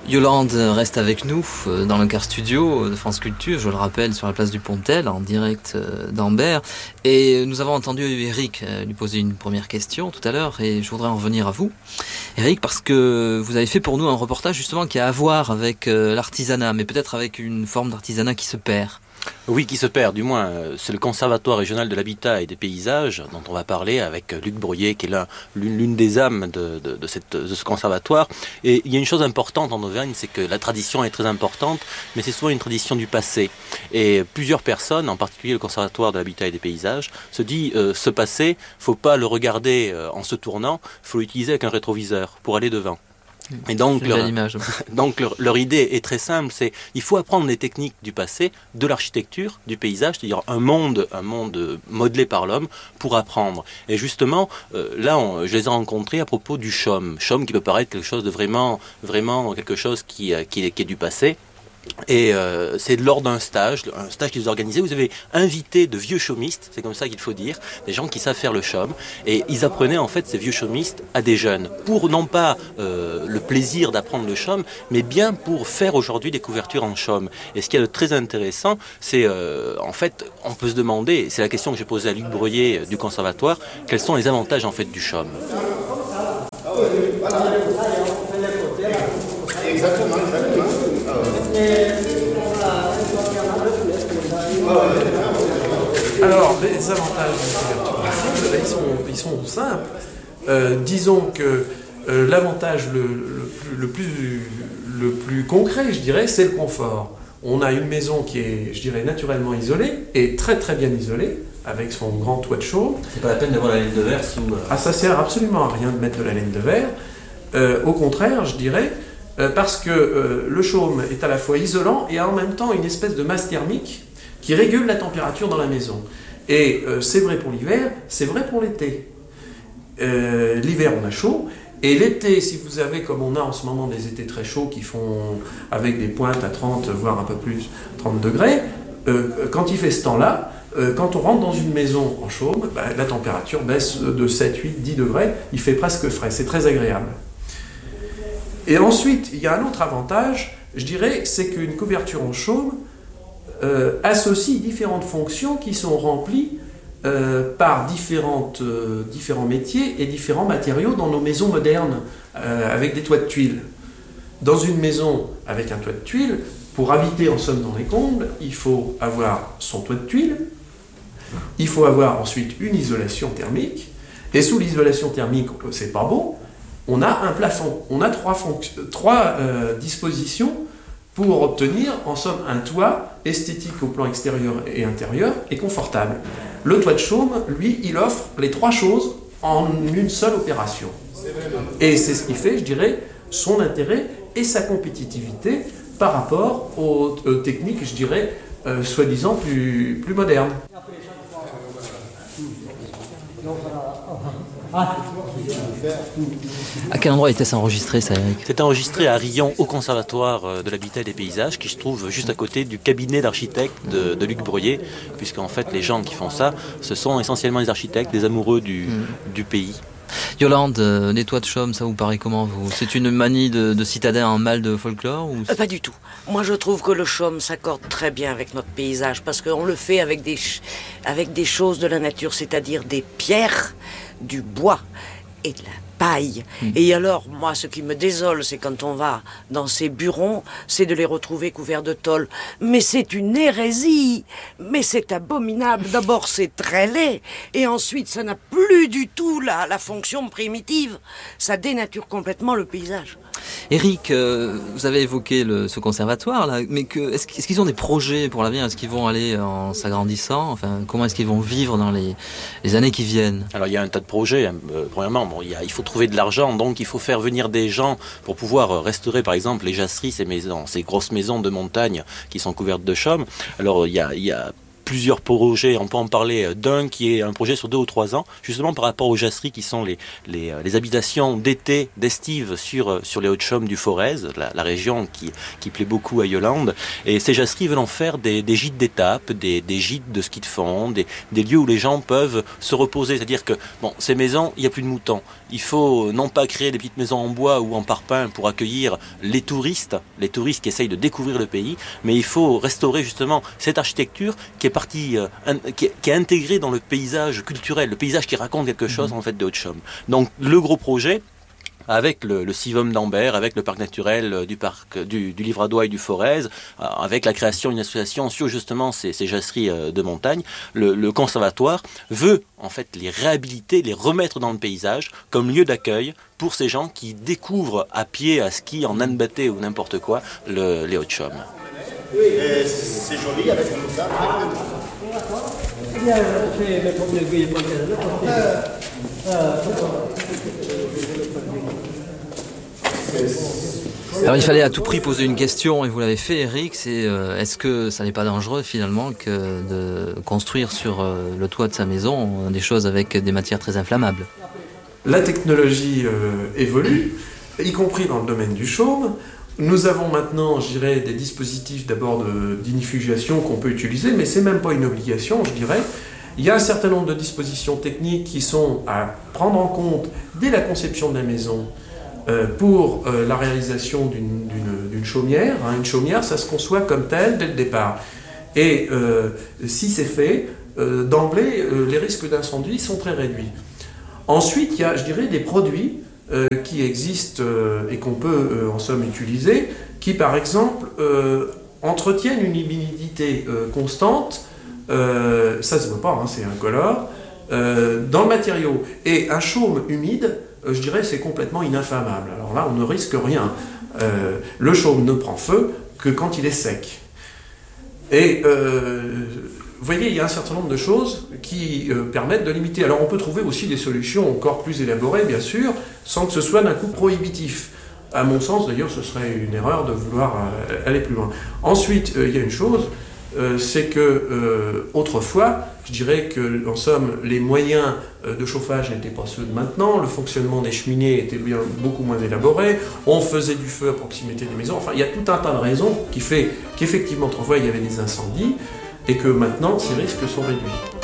Yolande reste avec nous dans le car studio de France Culture, je le rappelle, sur la place du Pontel, en direct d'Ambert. Et nous avons entendu Eric lui poser une première question tout à l'heure, et je voudrais en revenir à vous, Eric, parce que vous avez fait pour nous un reportage justement qui a à voir avec l'artisanat, mais peut-être avec une forme d'artisanat qui se perd. Oui, qui se perd, du moins. C'est le Conservatoire régional de l'habitat et des paysages dont on va parler avec Luc Broyer, qui est l'une des âmes de ce conservatoire. Et il y a une chose importante en Auvergne, c'est que la tradition est très importante, mais c'est souvent une tradition du passé. Et plusieurs personnes, en particulier le Conservatoire de l'habitat et des paysages, se dit ce passé, faut pas le regarder en se tournant, faut l'utiliser avec un rétroviseur pour aller devant. Et donc, leur idée est très simple, c'est il faut apprendre les techniques du passé, de l'architecture, du paysage, c'est-à-dire un monde modelé par l'homme pour apprendre. Et justement, je les ai rencontrés à propos du chaume qui peut paraître quelque chose de vraiment quelque chose qui est du passé. Et c'est lors d'un stage qu'ils ont organisé, vous avez invité de vieux chaumistes, c'est comme ça qu'il faut dire, des gens qui savent faire le chaume, et ils apprenaient en fait ces vieux chaumistes à des jeunes, pour non pas le plaisir d'apprendre le chaume, mais bien pour faire aujourd'hui des couvertures en chaume. Et ce qui est de très intéressant, c'est en fait, on peut se demander, c'est la question que j'ai posée à Luc Broyer du Conservatoire, quels sont les avantages en fait du chaume. Exactement. Alors, les avantages de couverture, ils sont simples. Disons que l'avantage le plus concret, je dirais, c'est le confort. On a une maison qui est, je dirais, naturellement isolée, et très très bien isolée, avec son grand toit de chaume. C'est pas la peine d'avoir la laine de verre sous... Ah, ça sert absolument à rien de mettre de la laine de verre. Au contraire, je dirais, parce que le chaume est à la fois isolant et a en même temps une espèce de masse thermique qui régule la température dans la maison. Et c'est vrai pour l'hiver, c'est vrai pour l'été. L'hiver, on a chaud, et l'été, si vous avez, comme on a en ce moment, des étés très chauds qui font avec des pointes à 30, voire un peu plus, 30 degrés, quand il fait ce temps-là, quand on rentre dans une maison en chaume, la température baisse de 7, 8, 10 degrés, il fait presque frais, c'est très agréable. Et ensuite, il y a un autre avantage, je dirais, c'est qu'une couverture en chaume associe différentes fonctions qui sont remplies par différents métiers et différents matériaux dans nos maisons modernes, avec des toits de tuiles. Dans une maison avec un toit de tuiles, pour habiter en somme dans les combles, il faut avoir son toit de tuiles, il faut avoir ensuite une isolation thermique, et sous l'isolation thermique, c'est pas beau, on a un plafond, on a trois dispositions pour obtenir en somme un toit esthétique au plan extérieur et intérieur et confortable. Le toit de chaume, lui, il offre les trois choses en une seule opération. Et c'est ce qui fait, je dirais, son intérêt et sa compétitivité par rapport aux techniques, je dirais, soi-disant plus modernes. À quel endroit était-ce enregistré, ça, Eric ? C'est enregistré à Rion, au Conservatoire de l'habitat et des paysages, qui se trouve juste à côté du cabinet d'architecte de Luc Broyer, puisqu'en fait, les gens qui font ça, ce sont essentiellement les architectes, des amoureux du pays. Yolande, les toits de chaume, ça vous paraît comment, vous ? C'est une manie de citadin en mal de folklore ou... Pas du tout. Moi, je trouve que le chaume s'accorde très bien avec notre paysage, parce qu'on le fait avec des choses de la nature, c'est-à-dire des pierres, du bois et de la paille. Et alors, moi, ce qui me désole, c'est quand on va dans ces burons, c'est de les retrouver couverts de tôle. Mais c'est une hérésie. Mais c'est abominable. D'abord, c'est très laid. Et ensuite, ça n'a plus du tout la fonction primitive. Ça dénature complètement le paysage. Eric, vous avez évoqué ce conservatoire là, mais est-ce qu'ils ont des projets pour l'avenir ? Est-ce qu'ils vont aller en s'agrandissant ? Enfin, comment est-ce qu'ils vont vivre dans les années qui viennent ? Alors il y a un tas de projets. Premièrement, il faut trouver de l'argent, donc il faut faire venir des gens pour pouvoir restaurer par exemple les jasseries, ces grosses maisons de montagne qui sont couvertes de chaume. Alors il y a plusieurs projets, on peut en parler d'un qui est un projet sur 2 ou 3 ans, justement par rapport aux jasseries qui sont les habitations d'été, d'estive sur les Hauts-de-Chaume du Forez, la région qui plaît beaucoup à Yolande. Et ces jasseries veulent en faire des gîtes d'étape, des gîtes de ski de fond, des lieux où les gens peuvent se reposer. C'est-à-dire que, ces maisons, il n'y a plus de moutons. Il faut non pas créer des petites maisons en bois ou en parpaing pour accueillir les touristes qui essayent de découvrir le pays, mais il faut restaurer justement cette architecture qui est qui est intégrée dans le paysage culturel, le paysage qui raconte quelque chose en fait de Hauts-de-Chaume. Donc le gros projet, avec le Civum d'Ambert, avec le parc naturel du Livradois et du Forez, avec la création d'une association sur justement ces jasseries de montagne, le conservatoire veut en fait les réhabiliter, les remettre dans le paysage comme lieu d'accueil pour ces gens qui découvrent à pied, à ski, en âne-bâté ou n'importe quoi, les Hauts-de-Chaume. Oui, c'est joli avec tout ça. Alors il fallait à tout prix poser une question, et vous l'avez fait, Eric, c'est est-ce que ça n'est pas dangereux finalement que de construire sur le toit de sa maison des choses avec des matières très inflammables? La technologie évolue, y compris dans le domaine du chaume. Nous avons maintenant, je dirais, des dispositifs d'abord d'inifugation qu'on peut utiliser, mais c'est même pas une obligation, je dirais. Il y a un certain nombre de dispositions techniques qui sont à prendre en compte dès la conception de la maison pour la réalisation d'une chaumière. Une chaumière, ça se conçoit comme tel dès le départ. Et si c'est fait, d'emblée, les risques d'incendie sont très réduits. Ensuite, il y a, je dirais, des produits qui existent et qu'on peut en somme utiliser, qui par exemple entretiennent une humidité constante, ça se voit pas, c'est incolore, dans le matériau. Et un chaume humide, je dirais, c'est complètement ininflammable. Alors là, on ne risque rien. Le chaume ne prend feu que quand il est sec. Et vous voyez, il y a un certain nombre de choses qui permettent de limiter. Alors on peut trouver aussi des solutions encore plus élaborées, bien sûr, sans que ce soit d'un coup prohibitif. À mon sens, d'ailleurs, ce serait une erreur de vouloir aller plus loin. Ensuite, il y a une chose, c'est que autrefois, je dirais que, en somme, les moyens de chauffage n'étaient pas ceux de maintenant, le fonctionnement des cheminées était beaucoup moins élaboré, on faisait du feu à proximité des maisons, enfin, il y a tout un tas de raisons qui fait qu'effectivement, autrefois, il y avait des incendies, et que maintenant, ces risques sont réduits.